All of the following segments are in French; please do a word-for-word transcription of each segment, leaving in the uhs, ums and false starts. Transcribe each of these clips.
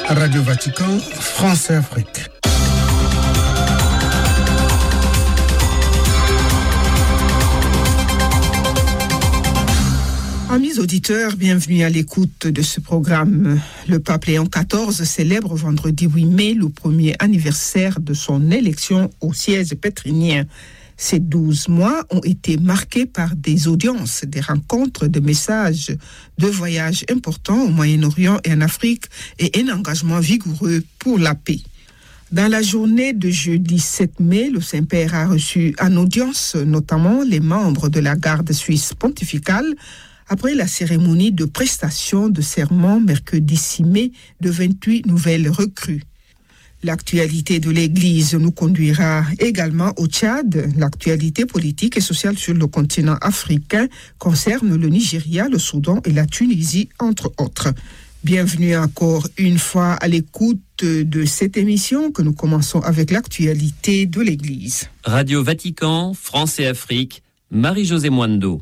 Radio Vatican, France et Afrique. Amis auditeurs, bienvenue à l'écoute de ce programme. Le pape Léon quatorze célèbre vendredi huit mai le premier anniversaire de son élection au siège pétrinien. Ces douze mois ont été marqués par des audiences, des rencontres, des messages, de voyages importants au Moyen-Orient et en Afrique et un engagement vigoureux pour la paix. Dans la journée de jeudi sept mai, le Saint-Père a reçu en audience notamment les membres de la garde suisse pontificale après la cérémonie de prestation de serment mercredi six mai de vingt-huit nouvelles recrues. L'actualité de l'Église nous conduira également au Tchad. L'actualité politique et sociale sur le continent africain concerne le Nigeria, le Soudan et la Tunisie, entre autres. Bienvenue encore une fois à l'écoute de cette émission que nous commençons avec l'actualité de l'Église. Radio Vatican, France et Afrique, Marie-Josée Mwando.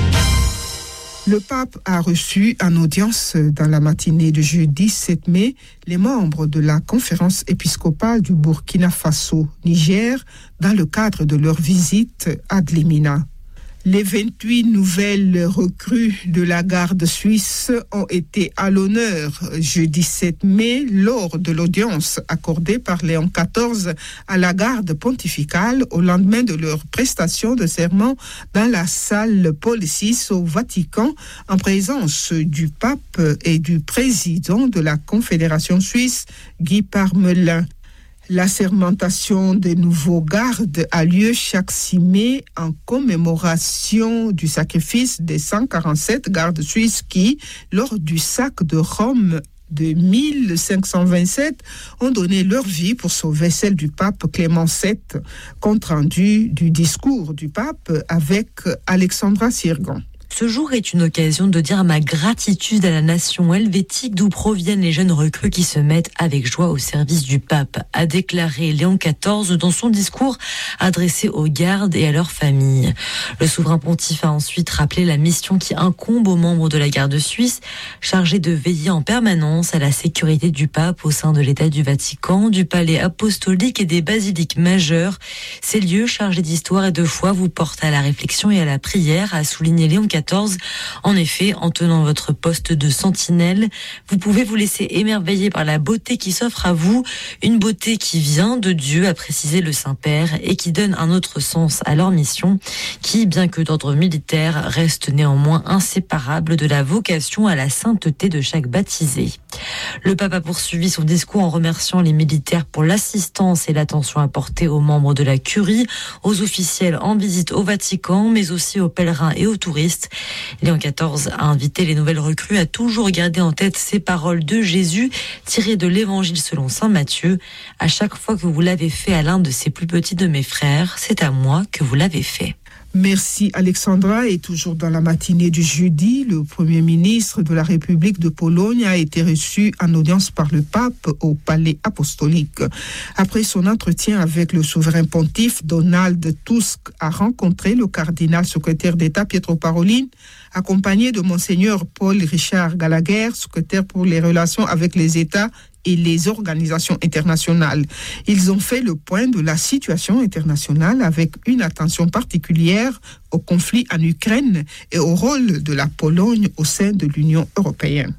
Le pape a reçu en audience dans la matinée de jeudi sept mai les membres de la conférence épiscopale du Burkina Faso, Niger, dans le cadre de leur visite à Dlimina. Les vingt-huit nouvelles recrues de la garde suisse ont été à l'honneur jeudi sept mai lors de l'audience accordée par Léon quatorze à la garde pontificale au lendemain de leur prestation de serment dans la salle Paul six au Vatican en présence du pape et du président de la Confédération suisse, Guy Parmelin. La sermentation des nouveaux gardes a lieu chaque six mai en commémoration du sacrifice des cent quarante-sept gardes suisses qui, lors du sac de Rome de mille cinq cent vingt-sept, ont donné leur vie pour sauver celle du pape Clément sept. Compte rendu du discours du pape avec Alexandra Sirgan. Ce jour est une occasion de dire ma gratitude à la nation helvétique d'où proviennent les jeunes recrues qui se mettent avec joie au service du pape, a déclaré Léon quatorze dans son discours adressé aux gardes et à leurs familles. Le souverain pontife a ensuite rappelé la mission qui incombe aux membres de la garde suisse, chargés de veiller en permanence à la sécurité du pape au sein de l'État du Vatican, du palais apostolique et des basiliques majeures. Ces lieux chargés d'histoire et de foi vous portent à la réflexion et à la prière, a souligné Léon quatorze. En effet, en tenant votre poste de sentinelle, vous pouvez vous laisser émerveiller par la beauté qui s'offre à vous, une beauté qui vient de Dieu, a précisé le Saint-Père, et qui donne un autre sens à leur mission, qui, bien que d'ordre militaire, reste néanmoins inséparable de la vocation à la sainteté de chaque baptisé. Le pape a poursuivi son discours en remerciant les militaires pour l'assistance et l'attention apportée aux membres de la curie, aux officiels en visite au Vatican, mais aussi aux pèlerins et aux touristes. Léon quatorze a invité les nouvelles recrues à toujours garder en tête ces paroles de Jésus tirées de l'Évangile selon saint Matthieu. À chaque fois que vous l'avez fait à l'un de ces plus petits de mes frères, c'est à moi que vous l'avez fait. Merci Alexandra. Et toujours dans la matinée du jeudi, le Premier ministre de la République de Pologne a été reçu en audience par le pape au palais apostolique. Après son entretien avec le souverain pontife, Donald Tusk a rencontré le cardinal secrétaire d'État Pietro Parolin, accompagné de Monseigneur Paul Richard Gallagher, secrétaire pour les relations avec les États et les organisations internationales. Ils ont fait le point de la situation internationale avec une attention particulière au conflit en Ukraine et au rôle de la Pologne au sein de l'Union européenne.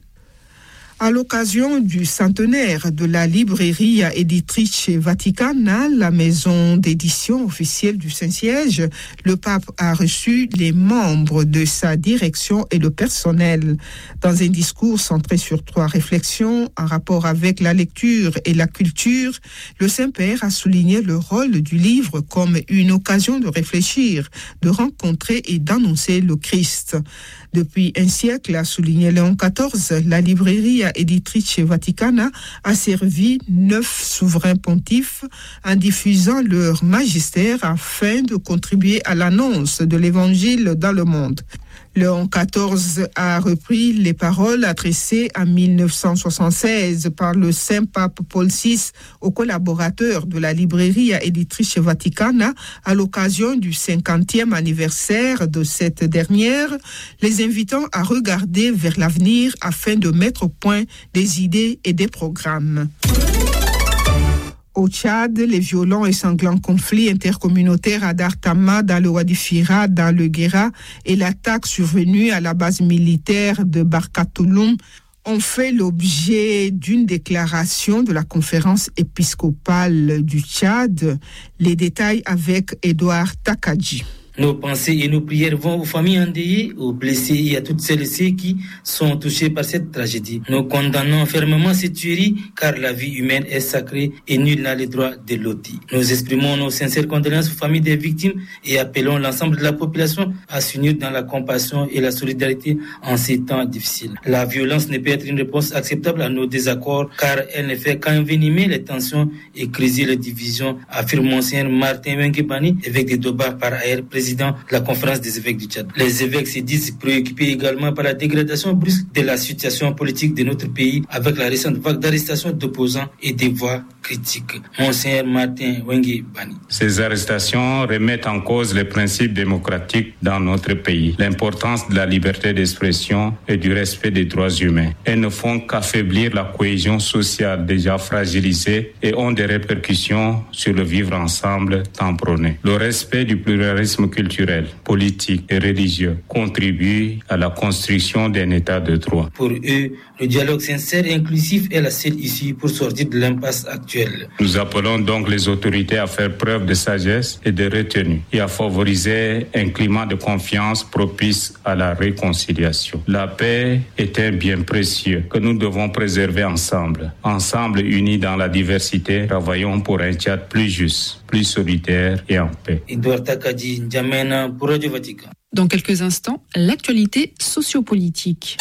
À l'occasion du centenaire de la Libreria Editrice Vaticana, la maison d'édition officielle du Saint-Siège, le pape a reçu les membres de sa direction et le personnel. Dans un discours centré sur trois réflexions en rapport avec la lecture et la culture, le Saint-Père a souligné le rôle du livre comme une occasion de réfléchir, de rencontrer et d'annoncer le Christ. Depuis un siècle, a souligné Léon quatorze, la Libreria Editrice Vaticana a servi neuf souverains pontifes en diffusant leur magistère afin de contribuer à l'annonce de l'Évangile dans le monde. Léon quatorze a repris les paroles adressées en mille neuf cent soixante-seize par le Saint-Pape Paul six aux collaborateurs de la librairie Editrice Vaticana à l'occasion du cinquantième anniversaire de cette dernière, les invitant à regarder vers l'avenir afin de mettre au point des idées et des programmes. Au Tchad, les violents et sanglants conflits intercommunautaires à Dartama, dans le Wadi Fira, dans le Guéra, et l'attaque survenue à la base militaire de Barkatouloum ont fait l'objet d'une déclaration de la conférence épiscopale du Tchad. Les détails avec Edouard Takadji. Nos pensées et nos prières vont aux familles endeuillées, aux blessés et à toutes celles et ceux qui sont touchés par cette tragédie. Nous condamnons fermement cette tuerie car la vie humaine est sacrée et nul n'a le droit de l'ôter. Nous exprimons nos sincères condoléances aux familles des victimes et appelons l'ensemble de la population à s'unir dans la compassion et la solidarité en ces temps difficiles. La violence ne peut être une réponse acceptable à nos désaccords car elle ne fait qu'envenimer les tensions et creuser les divisions, affirme Monseigneur Martin Wengebani, évêque de Doba par ailleurs président de la conférence des évêques du Tchad. Les évêques se disent préoccupés également par la dégradation brusque de la situation politique de notre pays avec la récente vague d'arrestations d'opposants et des voix critiques. Monseigneur Martin Wengebani. Ces arrestations remettent en cause les principes démocratiques dans notre pays, l'importance de la liberté d'expression et du respect des droits humains. Elles ne font qu'affaiblir la cohésion sociale déjà fragilisée et ont des répercussions sur le vivre ensemble tant prôné. Le respect du pluralisme culturel, politique et religieux contribue à la construction d'un état de droit. Pour eux, le dialogue sincère et inclusif est la seule issue pour sortir de l'impasse actuelle. Nous appelons donc les autorités à faire preuve de sagesse et de retenue et à favoriser un climat de confiance propice à la réconciliation. La paix est un bien précieux que nous devons préserver ensemble. Ensemble, unis dans la diversité, travaillons pour un Tchad plus juste, plus solidaire et en paix. Edouard Takadji, N'Djamena pour Radio Vatican. Dans quelques instants, l'actualité sociopolitique.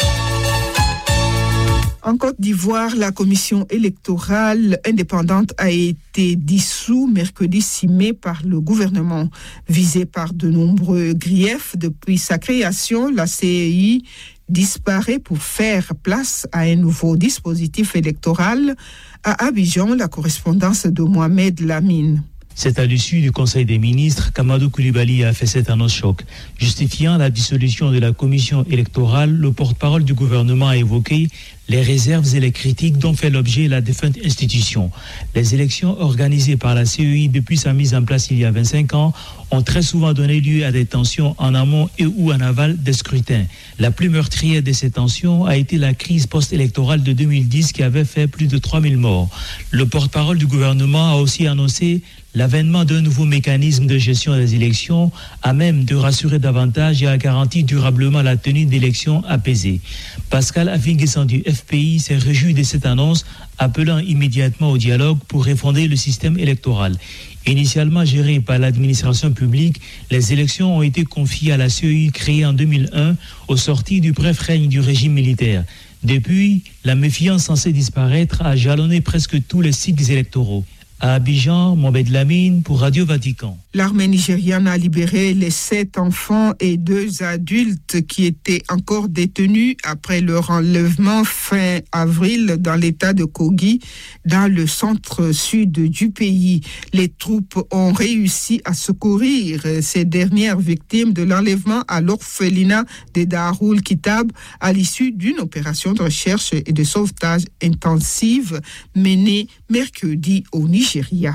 En Côte d'Ivoire, la commission électorale indépendante a été dissoute mercredi six mai par le gouvernement. Visée par de nombreux griefs depuis sa création, la C E I disparaît pour faire place à un nouveau dispositif électoral. À Abidjan, la correspondance de Mohamed Lamine. C'est à l'issue du Conseil des ministres qu'Amadou Koulibaly a fait cette annonce choc. Justifiant la dissolution de la commission électorale, le porte-parole du gouvernement a évoqué les réserves et les critiques dont fait l'objet la défunte institution. Les élections organisées par la C E I depuis sa mise en place il y a vingt-cinq ans ont très souvent donné lieu à des tensions en amont et ou en aval des scrutins. La plus meurtrière de ces tensions a été la crise post-électorale de deux mille dix qui avait fait plus de trois mille morts. Le porte-parole du gouvernement a aussi annoncé l'avènement d'un nouveau mécanisme de gestion des élections à même de rassurer davantage et à garantir durablement la tenue d'élections apaisées. Pascal Afinguessan du F P I s'est réjoui de cette annonce, appelant immédiatement au dialogue pour refonder le système électoral. Initialement géré par l'administration publique, les élections ont été confiées à la C E I créée en deux mille un au sortir du bref règne du régime militaire. Depuis, la méfiance censée disparaître a jalonné presque tous les cycles électoraux. À Abidjan, Mohamed Lamine pour Radio Vatican. L'armée nigériane a libéré les sept enfants et deux adultes qui étaient encore détenus après leur enlèvement fin avril dans l'état de Kogi, dans le centre-sud du pays. Les troupes ont réussi à secourir ces dernières victimes de l'enlèvement à l'orphelinat de Darul Kitab à l'issue d'une opération de recherche et de sauvetage intensive menée mercredi au Nigeria.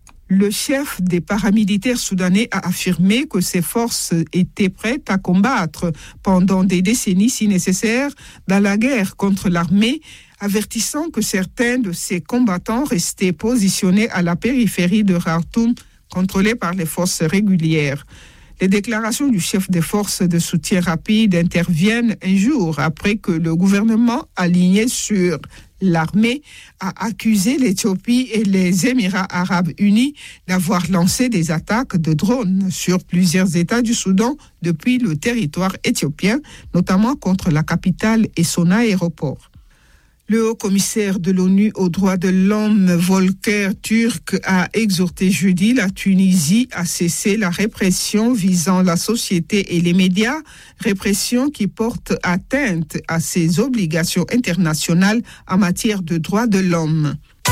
Le chef des paramilitaires soudanais a affirmé que ses forces étaient prêtes à combattre pendant des décennies si nécessaire dans la guerre contre l'armée, avertissant que certains de ces combattants restaient positionnés à la périphérie de Khartoum, contrôlés par les forces régulières. Les déclarations du chef des forces de soutien rapide interviennent un jour après que le gouvernement aligné sur l'armée a accusé l'Éthiopie et les Émirats arabes unis d'avoir lancé des attaques de drones sur plusieurs États du Soudan depuis le territoire éthiopien, notamment contre la capitale et son aéroport. Le haut-commissaire de l'ONU aux droits de l'homme, Volker Turk, a exhorté jeudi la Tunisie à cesser la répression visant la société et les médias, répression qui porte atteinte à ses obligations internationales en matière de droits de l'homme.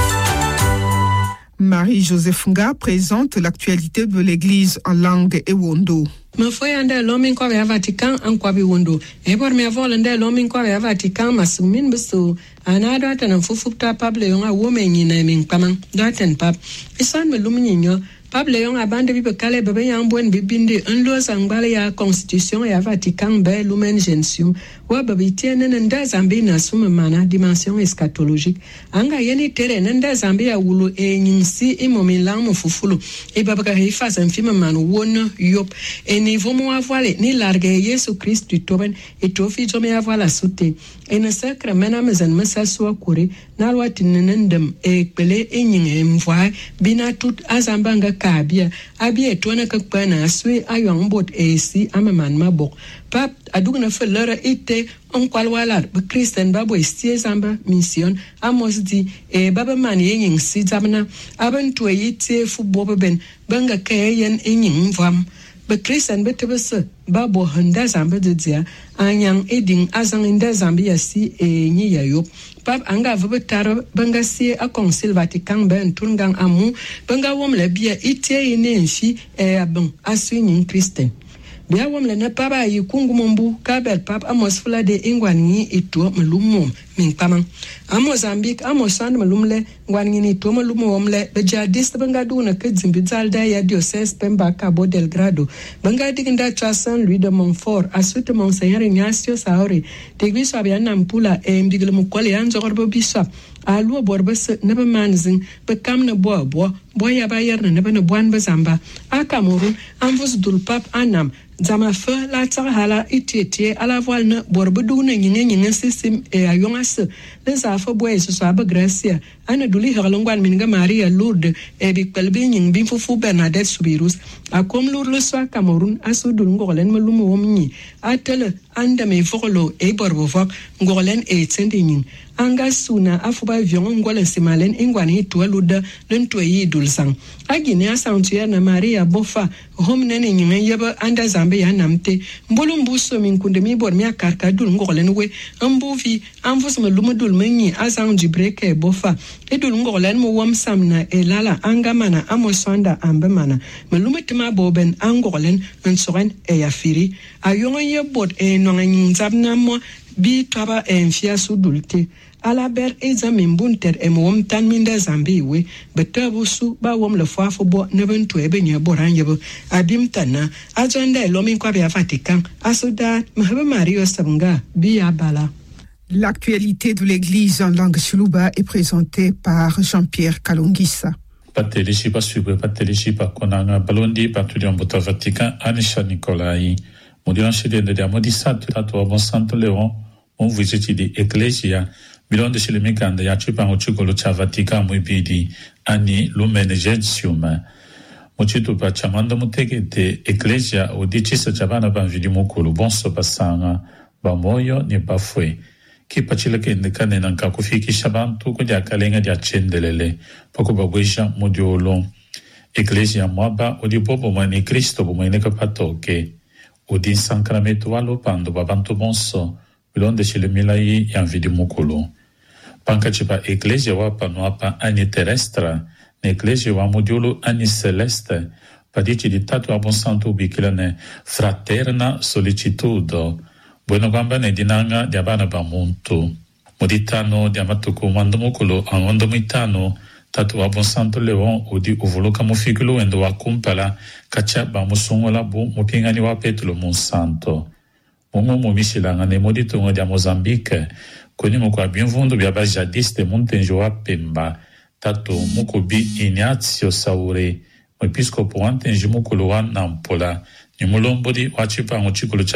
Marie-Joseph Nga présente l'actualité de l'Église en langue ewondo. Me foi ande l'homme kwa ya Vatican en kwa biwondo e por me vol ande l'homme kwa ya Vatican masumin beso ana do tan fufukta pable yon a women na min pamang do tan pap isan me luminyo pable yon abande bi bekale bebe yan bwen bibinde un lo sangbale ya constitution ya Vatican be lumen gentium wa babi tiene nda zambi na suma mana dimension eschatologique anga yeni tere nda zambi ya wulu e nyinsi imomin lang mo fufulu e babaka hifa san fima man won yop e ni vomo avoir ni largue Yesu Christ du toben et tofi jome avoir la soute e na sacre mena mezen mesa so kore na lwati nenendem e pele e nyinge mvwa bina tout azambanga kabia abi e tona ka kwana aswe ayon bot e si amaman mabok pap adugna felera ite on kwalwalar be Christian babo estie zamba mission amos di e baba man yin si zamna aban to yite fu bobo ben banga kayen yin mvam be Christian betebese babo handa zamba de dia anyang eding azang inda zambia si e nyi yayo pap anga vobetar banga si a concile Vatican ben tungang amu banga wom la bia ite ine nfi e abon asu nyin Christian bia wom la na papa yi kungumumbu kabel pap amos fula de ingwani ito malumum min pamang amos Mozambique amos sand malumle ngwani ni to malumum le be jadist banga duna ke zimbi zalda ya diocese Pemba Cabo Delgado banga diginda Saint Louis de Montfort asuite Monseigneur Ignacio Saori tegbi so bia nampula e mdigile mukole yanzorbo bishop alu borbes nebe manzing be kam na bo bo bo ya bayer na nebe na bwan bezamba a Cameroun anvus dul pap anam zama fe la tsar hala itete ala voile na borbe duna nyinge nyinge system e ayonga se le sa fa boy so sa ba gracia ana duli halongwan minga Maria Lourdes e bi kalbi nying bi fufu Bernadette Soubirous a kom lour le so Cameroun aso dul ngolen malumo womni atele anda me fokolo e borbo fok ngolen e tsendi nying anga suna afuba vion ngolen simalen ingwani to luda len to yi dulsang agine asantuya na Maria Bofa homne ne nyinge yeba anda zambe ya namte mbulumbu so min kunde mi bor mi akarka dul ngolen we ambuvi amvus malumo dul menyi asang jibreke Bofa e dul ngolen mo wam samna e lala anga mana amosonda ambe mana malumo tima boben angolen nsoren e yafiri ayonga yebot e no nzabna mo bi taba enfia sudulte ala ber examen bunter e mom tan minda zambi we betabu su ba wom le fafo bo nebentu e benya boran yebo abim tana ajanda lo min kwa bia Vatican asoda mahaba Mario Sabunga bi abala. L'actualité de l'Église en langue chuluba est présentée par Jean-Pierre Kalongissa. Patelishi pa super patelishi pa konanga balondi patudion bota Vatican Anisha Nicolai modilan shede de amodisatu la to bon santo Leon on visite di Ecclesia bilon de chez Mekanda ya chupa o chukolo cha Vatican mu bidi ani lumen gentium mochito pa chamando muteke de Ecclesia o dicisa chabana ban vidi mukulu bonso pasanga ba moyo ne pa fue ki pachila ke ndekane nan ka kufiki shabantu ko ja kalenga ja chendelele poko bagwisha modiolo Ecclesia mwaba o di popo mani Cristo bo mane ka patoke o di sacramento walo pando babantu bonso bilonde chez milai yan vidi mukulu panka chipa Ecclesia wa panwapa ani terrestre ne Ecclesia wa modiolo ani celeste padici di tatu abon santo bikilane fraterna sollicitudo bueno gamba ne dinanga di abana bamuntu moditano di amatuko mandomukulu anondomitano tatu abon santo Leon odi uvuluka mufikulo endo wa kumpala kacha ba musongola bu mupingani wa Petro monsanto momo momishilanga ne modito ngodi a Mozambique koni moko a bienvondo bia ba jadiste montenjo wa Pemba tatu moko bi Ignazio Saure episcopo antenjo moko lo wa Nampola ni mulombodi wa chipa ngochikulo